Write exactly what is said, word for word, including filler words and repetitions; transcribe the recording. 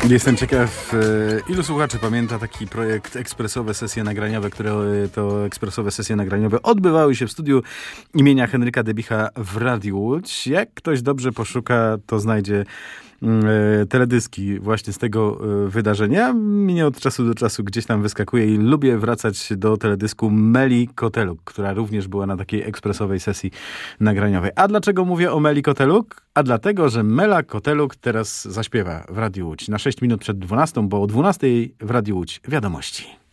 Jestem ciekaw, ilu słuchaczy pamięta taki projekt Ekspresowe Sesje Nagraniowe, które to ekspresowe sesje nagraniowe odbywały się w studiu imienia Henryka Debicha w Radiu Łódź. Jak ktoś dobrze poszuka, to znajdzie teledyski właśnie z tego wydarzenia. Mnie od czasu do czasu gdzieś tam wyskakuje i lubię wracać do teledysku Meli Koteluk, która również była na takiej ekspresowej sesji nagraniowej. A dlaczego mówię o Meli Koteluk? A dlatego, że Mela Koteluk teraz zaśpiewa w Radiu Łódź na sześć minut przed dwunastą, bo o dwunastej w Radiu Łódź wiadomości.